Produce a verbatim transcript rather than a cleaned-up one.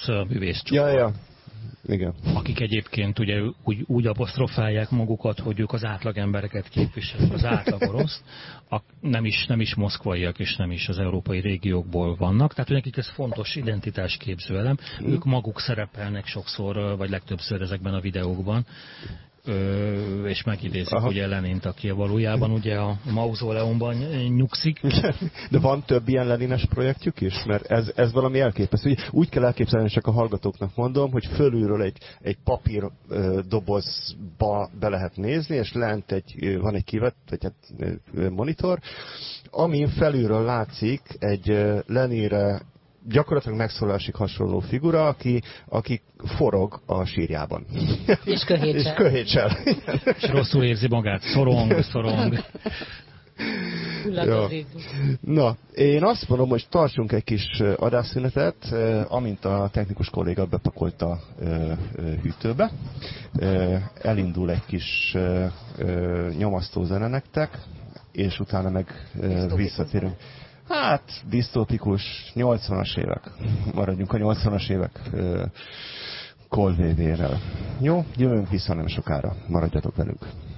orosz művészcsoport. Ja, ja. Igen. Akik egyébként ugye úgy, úgy apostrofálják magukat, hogy ők az átlag embereket képviselik, az átlag orosz, a, nem, is, nem is moszkvaiak és nem is az európai régiókból vannak, tehát nekik ez fontos identitásképző elem, mm. ők maguk szerepelnek sokszor, vagy legtöbbször ezekben a videókban, Ö, és megidézik Aha. ugye Lenint, aki valójában ugye a mauzóleumban nyugszik. De van több ilyen lenines projektjük is? Mert ez, ez valami elképesztő. Úgy kell elképzelni, csak a hallgatóknak mondom, hogy fölülről egy, egy papír ö, dobozba be lehet nézni, és lent egy, van egy kivett, vagy hát monitor, amin felülről látszik egy Leninre gyakorlatilag megszólásig hasonló figura, aki, aki forog a sírjában. És köhétsel. És köhétsel. És rosszul érzi magát. Szorong, szorong. Ja. Na, én azt mondom, hogy tartsunk egy kis adásszünetet, amint a technikus kolléga bepakolt a hűtőbe. Elindul egy kis nyomasztó zene nektek, és utána meg visszatérünk. Hát, disztópikus, nyolcvanas évek. Maradjunk a nyolcvanas évek uh, kolvévérrel. Jó, jövünk vissza nem sokára. Maradjatok velünk.